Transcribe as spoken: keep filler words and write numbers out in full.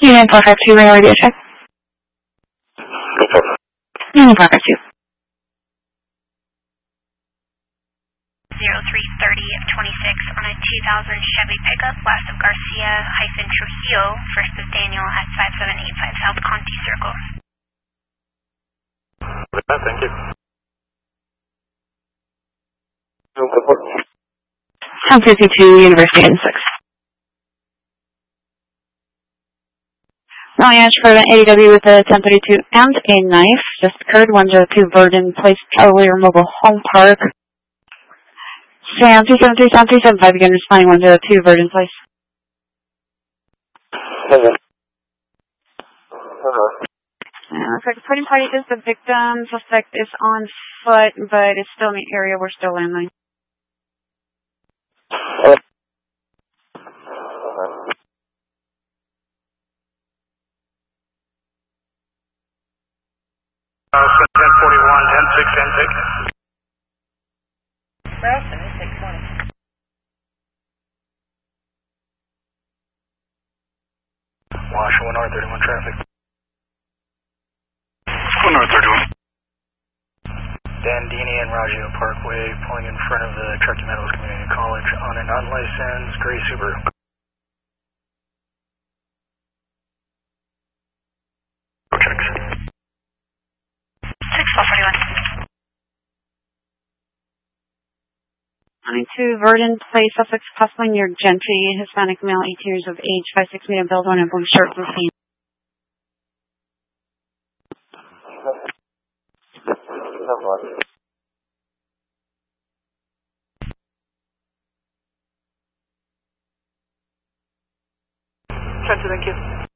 Union four five two, radio check. Union four five two. zero three thirty of twenty-six on a two thousand Chevy pickup, last of Garcia hyphen Trujillo, first of Daniel at five seven eight five South Conti Circle. Thank you. South fifty-two, University and six. Raleigh Ash for an A D W with a ten thirty-two and a knife. Just occurred, one oh two Verdon Place, Cavalier Mobile Home Park. Sam two seven three seven three seven five, again responding one oh two Verdon Place. Hello. Uh, looks like the reporting party is the victim. Suspect is on foot, but it's still in the area. We're still landline. Uh, ten forty-one, ten six, ten six. Ralston is six twenty. Washington, one R thirty-one traffic. one R thirty-one. Dandini and Raggio Parkway, pulling in front of the Truckee Meadows Community College on an unlicensed gray Subaru. six four forty-one. ninety-two Verdon Place, Sussex, possibly near Gentry, Hispanic male, eighteen years of age, five six medium build, on a blue shirt, blue jeans. Gotcha, thank you.